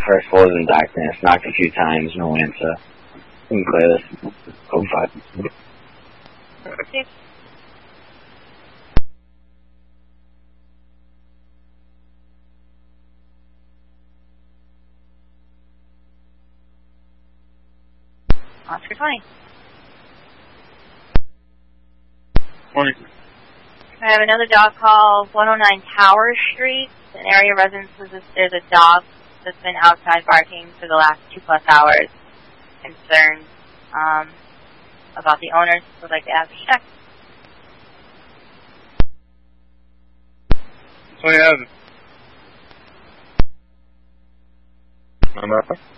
first floor is in darkness. Knocked a few times, no answer. We can clear this. Code 5. Okay. Oscar 20. Morning. I have another dog call, 109 Tower Street. An area resident says there's a dog that's been outside barking for the last 2+ hours. Concerns about the owners. Would like to ask a check. So I have.